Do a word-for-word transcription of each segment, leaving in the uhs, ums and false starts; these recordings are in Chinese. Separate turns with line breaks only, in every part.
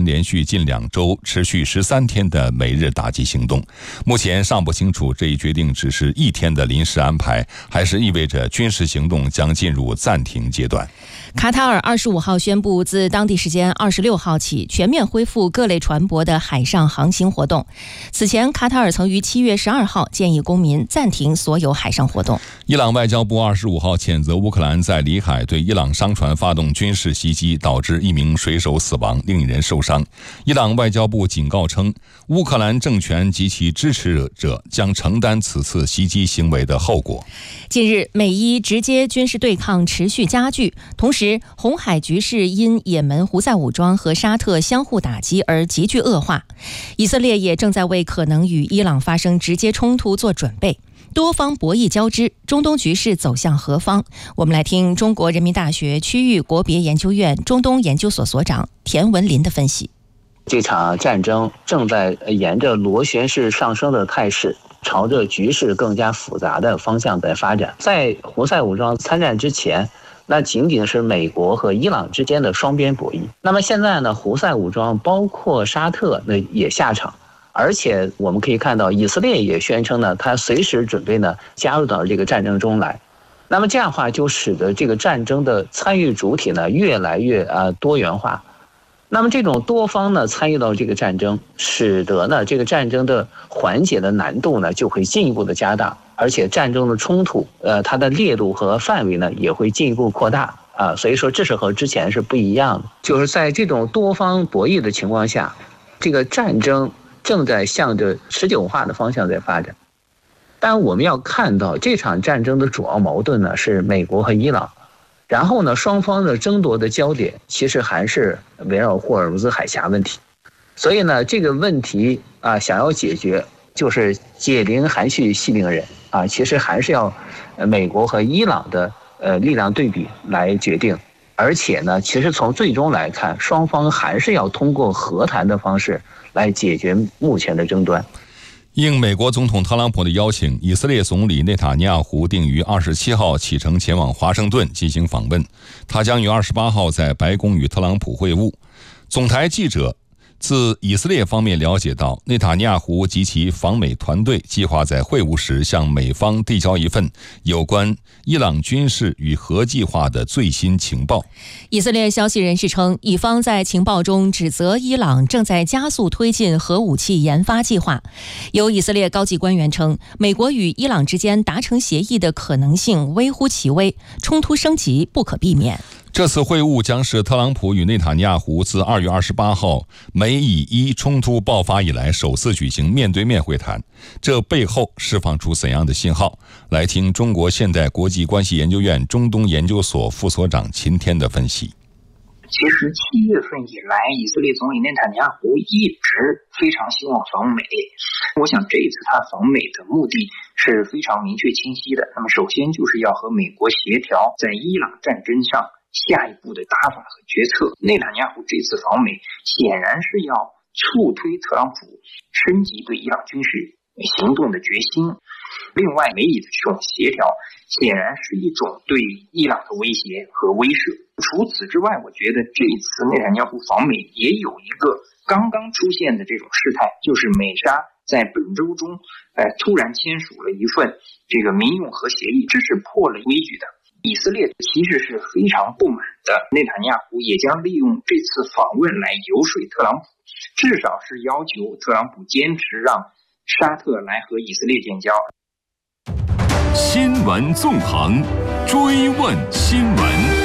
军连续近两周持续十三天的美日打击行动。目前尚不清楚这一决定只是一天的临时安排，还是意味着军事行动将进入暂停阶段。
卡塔尔二十五号宣布，自当地时间二十六号起全面恢复各类船舶的海上航行活动。此前，卡塔尔曾于七月十二号建议公民暂停所有海上活动。
伊朗外交部二十五号谴责乌克兰在里海对伊朗商船发动军事袭击，导致一名水手死亡，另一人受伤。伊朗外交部警告称，乌克兰政权及其支持者将承担此次袭击行为的后果。
近日，美伊直接军事对抗持续加剧，同时红海局势因也门胡塞武装和沙特相互打击而急剧恶化。以色列也正在为可能与伊朗发生直接冲突做准备。多方博弈交织，中东局势走向何方？我们来听中国人民大学区域国别研究院中东研究所所长田文林的分析。
这场战争正在沿着螺旋式上升的态势，朝着局势更加复杂的方向在发展。在胡塞武装参战之前，那仅仅是美国和伊朗之间的双边博弈。那么现在呢，胡塞武装包括沙特那也下场，而且我们可以看到，以色列也宣称呢，他随时准备呢加入到这个战争中来。那么这样的话，就使得这个战争的参与主体呢越来越啊多元化。那么这种多方呢参与到这个战争，使得呢这个战争的缓解的难度呢就会进一步的加大，而且战争的冲突，呃，它的烈度和范围呢也会进一步扩大啊。所以说，这是和之前是不一样的。就是在这种多方博弈的情况下，这个战争正在向着持久化的方向在发展。但我们要看到，这场战争的主要矛盾呢是美国和伊朗。然后呢，双方的争夺的焦点其实还是围绕霍尔木兹海峡问题，所以呢，这个问题啊，想要解决，就是解铃还须系铃人啊，其实还是要美国和伊朗的呃力量对比来决定，而且呢，其实从最终来看，双方还是要通过和谈的方式来解决目前的争端。
应美国总统特朗普的邀请，以色列总理内塔尼亚胡定于二十七号启程前往华盛顿进行访问，他将于二十八号在白宫与特朗普会晤。总台记者自以色列方面了解到，内塔尼亚胡及其访美团队计划在会晤时向美方递交一份有关伊朗军事与核计划的最新情报。
以色列消息人士称，以方在情报中指责伊朗正在加速推进核武器研发计划。有以色列高级官员称，美国与伊朗之间达成协议的可能性微乎其微，冲突升级不可避免。
这次会晤将是特朗普与内塔尼亚胡自二月二十八号美以伊冲突爆发以来首次举行面对面会谈，这背后释放出怎样的信号？来听中国现代国际关系研究院中东研究所副所长秦天的分析。
其实七月份以来，以色列总理内塔尼亚胡一直非常希望访美。我想这一次他访美的目的是非常明确清晰的。那么首先就是要和美国协调在伊朗战争上下一步的打法和决策。内塔尼亚胡这次访美显然是要促推特朗普升级对伊朗军事行动的决心。另外，美以的这种协调显然是一种对伊朗的威胁和威慑。除此之外，我觉得这一次内塔尼亚胡访美也有一个刚刚出现的这种事态，就是美沙在本周中呃突然签署了一份这个民用核协议，这是破了规矩的。以色列其实是非常不满的，内塔尼亚胡也将利用这次访问来游说特朗普，至少是要求特朗普坚持让沙特来和以色列建交。
新闻纵横，追问新闻。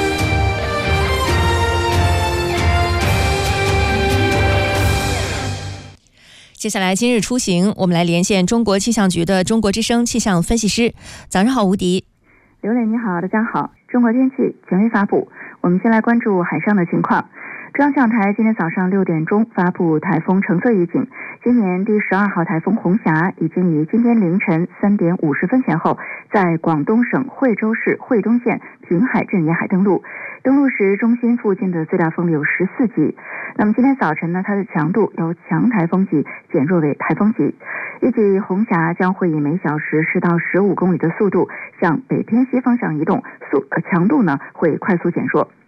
接下来今日出行，我们来连线中国气象局的中国之声气象分析师。早上好，吴迪。
刘磊你好，大家好。中国天气权威发布，我们先来关注海上的情况。中央气象台今天早上六点钟发布台风橙色预警，今年第十二号台风红霞已经于今天凌晨三点五十分前后在广东省惠州市惠东县平海镇沿海登陆。登陆时，中心附近的最大风力有十四级。那么今天早晨呢，它的强度由强台风级减弱为台风级。预计红霞将会以每小时十到十五公里的速度向北偏西方向移动，速呃强度呢会快速减弱。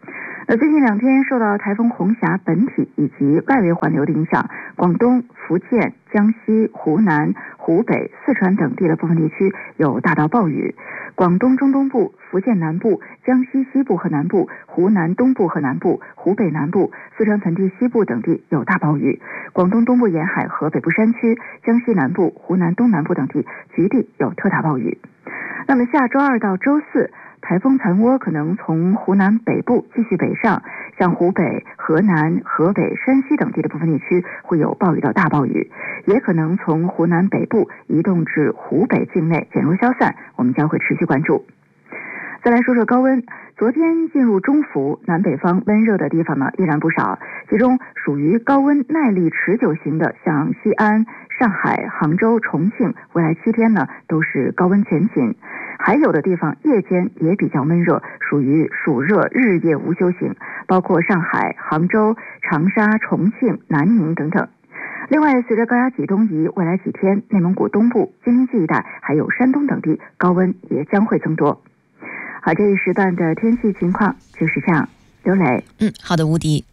那最近两天受到台风红霞本体以及外围环流的影响，广东、福建、江西、湖南、湖北、四川等地的部分地区有大到暴雨。广东中东部、福建南部、江西西部和南部、湖南东部和南部、湖北南部、四川盆地西部等地有大暴雨。广东东部沿海和北部山区、江西南部、湖南东南部等地局地有特大暴雨。那么下周二到周四，台风残涡可能从湖南北部继续北上，像湖北、河南、河北、山西等地的部分地区会有暴雨到大暴雨，也可能从湖南北部移动至湖北境内减弱消散，我们将会持续关注。再来说说高温，昨天进入中伏，南北方温热的地方呢依然不少，其中属于高温耐力持久型的，像西安、上海、杭州、重庆，未来七天呢都是高温前景。还有的地方夜间也比较闷热，属于暑热日夜无休型，包括上海、杭州、长沙、重庆、南宁等等。另外，随着高压脊东移，未来几天内蒙古东部、京津冀一带还有山东等地高温也将会增多。好，这一时段的天气情况就是这样。刘磊，
嗯，好的，吴迪。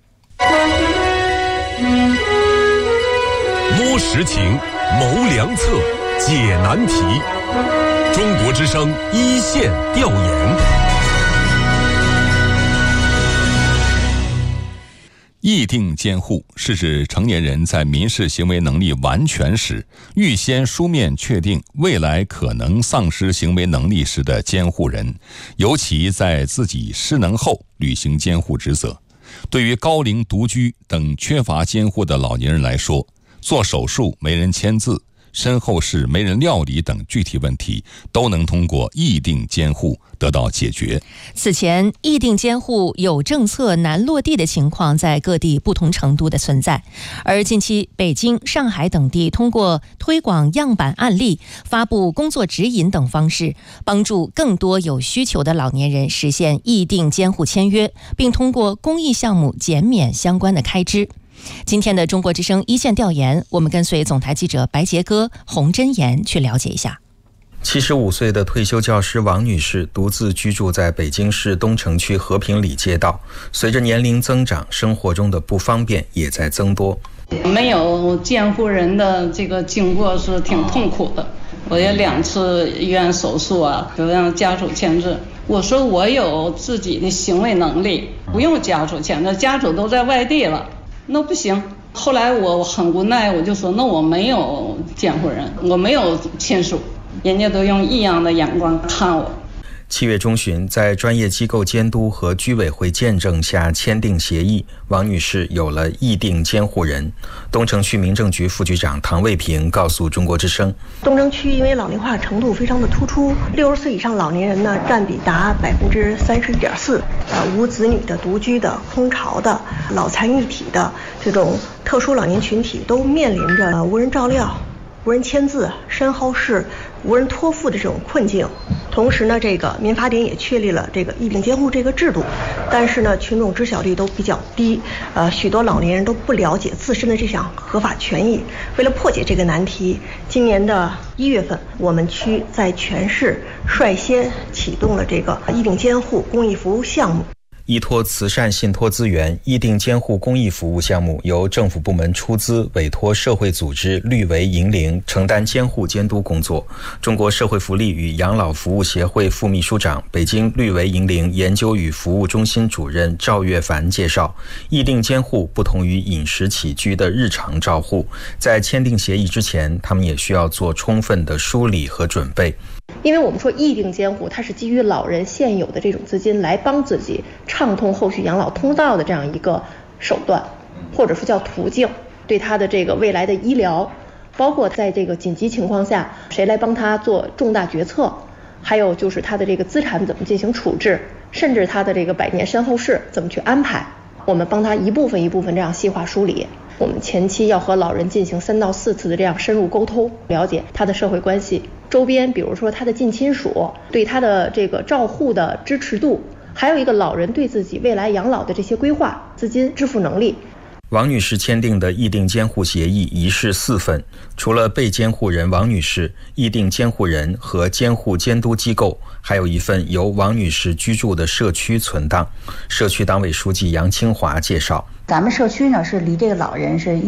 摸实情，谋良策，解难题。中国之声一线调研。
议定监护是指成年人在民事行为能力完全时，预先书面确定未来可能丧失行为能力时的监护人，由其在自己失能后履行监护职责。对于高龄独居等缺乏监护的老年人来说，做手术没人签字，身后事没人料理等具体问题都能通过议定监护得到解决。
此前，议定监护有政策难落地的情况在各地不同程度的存在，而近期北京、上海等地通过推广样板案例、发布工作指引等方式，帮助更多有需求的老年人实现议定监护签约，并通过公益项目减免相关的开支。今天的中国之声一线调研，我们跟随总台记者白杰哥、洪真言去了解一下。
七十五岁的退休教师王女士独自居住在北京市东城区和平里街道，随着年龄增长，生活中的不方便也在增多。
没有监护人的这个经过是挺痛苦的，我也两次医院手术啊，都让家属签字。我说我有自己的行为能力，不用家属签字，家属都在外地了。那不行，后来我很无奈，我就说那我没有监护人，我没有亲属，人家都用异样的眼光看我。
七月中旬，在专业机构监督和居委会见证下签订协议，王女士有了议定监护人。东城区民政局副局长唐卫平告诉中国之声，
东城区因为老龄化程度非常的突出，六十岁以上老年人呢占比达百分之三十一点四，呃，无子女的、独居的、空巢的、老残一体的这种特殊老年群体都面临着、呃、无人照料、无人签字、身后事、无人托付的这种困境。同时呢，这个民法典也确立了这个议定监护这个制度，但是呢，群众知晓率都比较低，呃，许多老年人都不了解自身的这项合法权益。为了破解这个难题，今年的一月份，我们区在全市率先启动了这个议定监护公益服务项目。
依托慈善信托资源，议定监护公益服务项目由政府部门出资，委托社会组织绿为银铃承担监护监督工作。中国社会福利与养老服务协会副秘书长、北京绿为银铃研究与服务中心主任赵月凡介绍，议定监护不同于饮食起居的日常照护，在签订协议之前，他们也需要做充分的梳理和准备。
因为我们说议定监护，它是基于老人现有的这种资金来帮自己畅通后续养老通道的这样一个手段，或者说叫途径，对他的这个未来的医疗，包括在这个紧急情况下谁来帮他做重大决策，还有就是他的这个资产怎么进行处置，甚至他的这个百年身后事怎么去安排，我们帮他一部分一部分这样细化梳理。我们前期要和老人进行三到四次的这样深入沟通，了解他的社会关系，周边比如说他的近亲属对他的这个照护的支持度，还有一个老人对自己未来养老的这些规划、资金支付能力。
王女士签订的议定监护协议一式四份，除了被监护人王女士、议定监护人和监护监督机构，还有一份由王女士居住的社区存档。社区党委书记杨清华介绍，
咱们社区呢是离这个老人是